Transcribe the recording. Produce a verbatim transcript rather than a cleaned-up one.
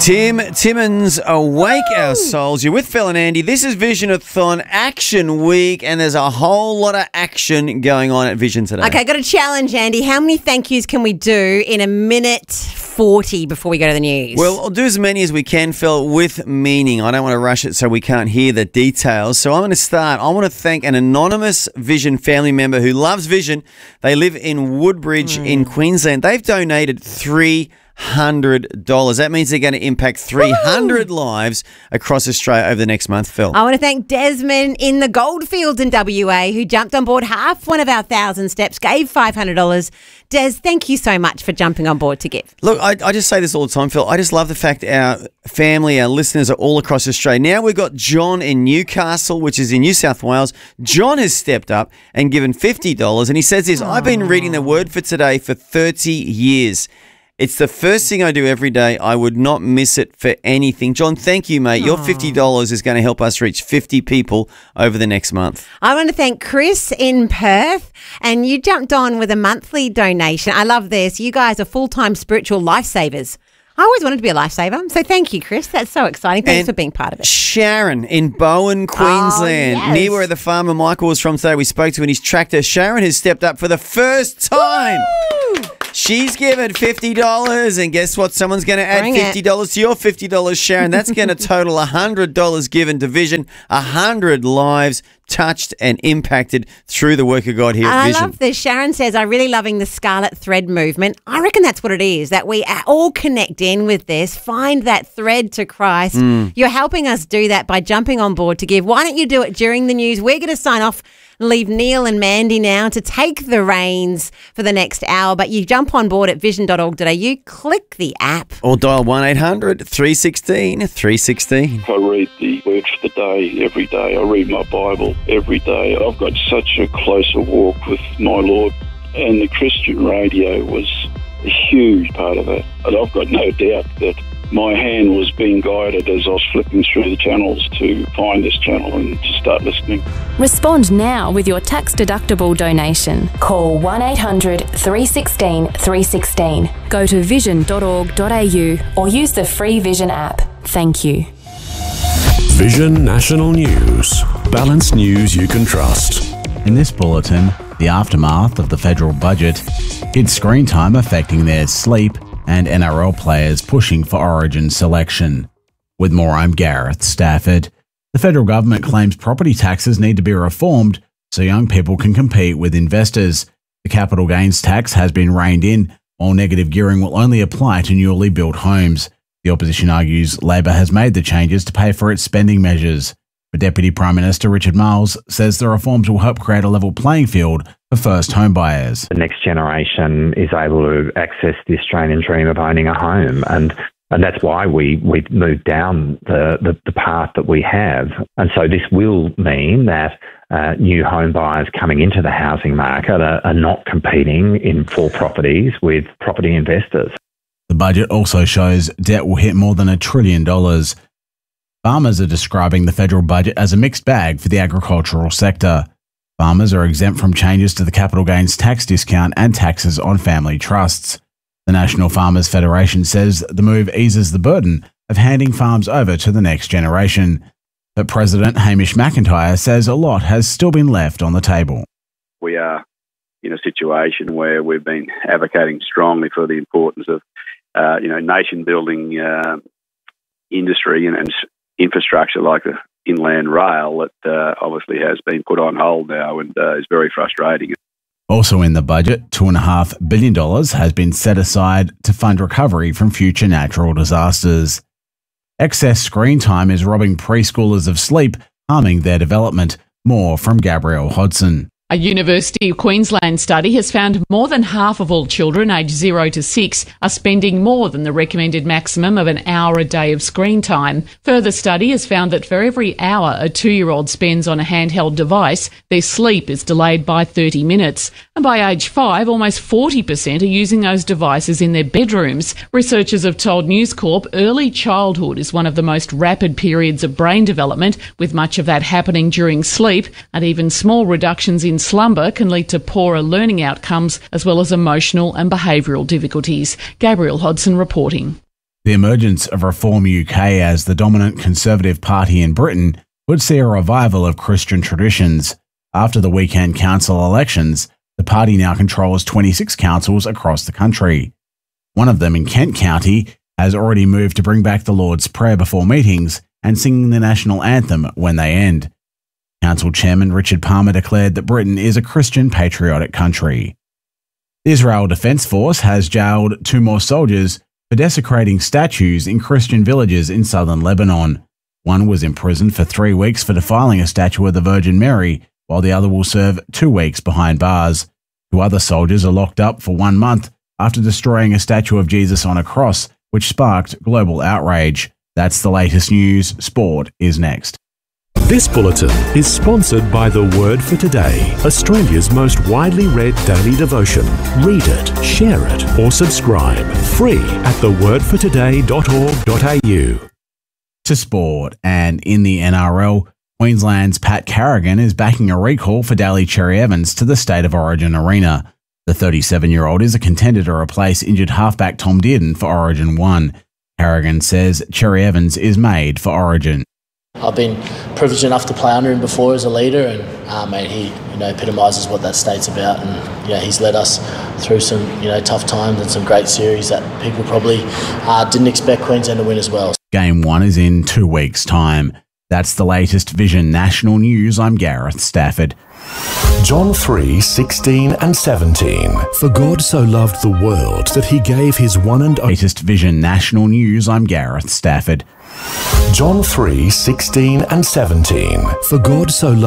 Tim Timmins, awake our souls. You're with Phil and Andy. This is Vision-a-thon Action Week, and there's a whole lot of action going on at Vision today. Okay, got a challenge, Andy. How many thank yous can we do in a minute forty before we go to the news? Well, I'll do as many as we can, Phil, with meaning. I don't want to rush it so we can't hear the details. So I'm going to start. I want to thank an anonymous Vision family member who loves Vision. They live in Woodbridge mm. in Queensland. They've donated three hundred dollars. That means they're going to impact three hundred Woo! Lives across Australia over the next month, Phil. I want to thank Desmond in the Goldfields in W A who jumped on board half one of our thousand steps, gave five hundred dollars. Des, thank you so much for jumping on board to give. Look, I, I just say this all the time, Phil. I just love the fact our family, our listeners are all across Australia. Now we've got John in Newcastle, which is in New South Wales. John has stepped up and given fifty dollars, and he says this, Aww. I've been reading the Word for Today for thirty years. It's the first thing I do every day. I would not miss it for anything. John, thank you, mate. Your fifty dollars is going to help us reach fifty people over the next month. I want to thank Chris in Perth, and you jumped on with a monthly donation. I love this. You guys are full-time spiritual lifesavers. I always wanted to be a lifesaver, so thank you, Chris. That's so exciting. Thanks and for being part of it. Sharon in Bowen, Queensland, oh, yes. near where the farmer Michael was from today. We spoke to in his tractor. Sharon has stepped up for the first time. Woo! She's given fifty dollars, and guess what? Someone's going to add Bring fifty dollars it. to your fifty dollars, Sharon. That's going to total one hundred dollars given to Vision, one hundred lives touched and impacted through the work of God here at I Vision. I love this. Sharon says, I'm really loving the Scarlet Thread movement. I reckon that's what it is, that we all connect in with this, find that thread to Christ. Mm. You're helping us do that by jumping on board to give. Why don't you do it during the news? We're going to sign off and leave Neil and Mandy now to take the reins for the next hour, but you jump on board at vision dot org dot a u, click the app. Or dial one eight hundred three one six three one six. I read the Word for the Day every day. I read my Bible every day. I've got such a closer walk with my Lord, and the Christian radio was a huge part of that. And I've got no doubt that my hand was being guided as I was flipping through the channels to find this channel and to start listening. Respond now with your tax-deductible donation. Call one eight hundred three one six three one six. Go to vision dot org dot a u or use the free Vision app. Thank you. Vision National News. Balanced news you can trust. In this bulletin, the aftermath of the federal budget, kids' screen time affecting their sleep, and N R L players pushing for Origin selection. With more, I'm Gareth Stafford. The federal government claims property taxes need to be reformed so young people can compete with investors. The capital gains tax has been reined in, while negative gearing will only apply to newly built homes. The opposition argues Labor has made the changes to pay for its spending measures. But Deputy Prime Minister Richard Marles says the reforms will help create a level playing field for first home buyers. The next generation is able to access the Australian dream of owning a home, and and that's why we, we've moved down the, the, the path that we have. And so this will mean that uh, new home buyers coming into the housing market are, are not competing in for properties with property investors. The budget also shows debt will hit more than a trillion dollars. Farmers are describing the federal budget as a mixed bag for the agricultural sector. Farmers are exempt from changes to the capital gains tax discount and taxes on family trusts. The National Farmers Federation says the move eases the burden of handing farms over to the next generation. But President Hamish McIntyre says a lot has still been left on the table. We are in a situation where we've been advocating strongly for the importance of uh, you know, nation-building uh, industry and, and infrastructure like the inland rail that uh, obviously has been put on hold now and uh, is very frustrating. Also in the budget, two point five billion dollars has been set aside to fund recovery from future natural disasters. Excess screen time is robbing preschoolers of sleep, harming their development. More from Gabrielle Hodson. A University of Queensland study has found more than half of all children aged zero to six are spending more than the recommended maximum of an hour a day of screen time. Further study has found that for every hour a two-year-old spends on a handheld device, their sleep is delayed by thirty minutes. And by age five, almost forty percent are using those devices in their bedrooms. Researchers have told News Corp early childhood is one of the most rapid periods of brain development, with much of that happening during sleep, and even small reductions in slumber can lead to poorer learning outcomes as well as emotional and behavioural difficulties. Gabrielle Hodson reporting. The emergence of Reform U K as the dominant Conservative Party in Britain would see a revival of Christian traditions. After the weekend council elections, the party now controls twenty-six councils across the country. One of them in Kent County has already moved to bring back the Lord's Prayer before meetings and singing the national anthem when they end. Council Chairman Richard Palmer declared that Britain is a Christian patriotic country. The Israel Defence Force has jailed two more soldiers for desecrating statues in Christian villages in southern Lebanon. One was imprisoned for three weeks for defiling a statue of the Virgin Mary, while the other will serve two weeks behind bars. Two other soldiers are locked up for one month after destroying a statue of Jesus on a cross, which sparked global outrage. That's the latest news. Sport is next. This bulletin is sponsored by The Word for Today, Australia's most widely read daily devotion. Read it, share it, or subscribe. Free at the word for today dot org dot a u. To sport, and in the N R L, Queensland's Pat Carrigan is backing a recall for Daly Cherry Evans to the State of Origin arena. The thirty-seven-year-old is a contender to replace injured halfback Tom Dearden for Origin one. Carrigan says Cherry Evans is made for Origin. I've been privileged enough to play under him before as a leader, and um, and he, you know, epitomises what that state's about. And you know, he's led us through some, you know, tough times and some great series that people probably uh, didn't expect Queensland to win as well. Game one is in two weeks' time. That's the latest Vision National News. I'm Gareth Stafford. John three, sixteen and seventeen. For God so loved the world that he gave his one and only... Latest Vision National News. I'm Gareth Stafford. John three, sixteen and seventeen. For God so loved...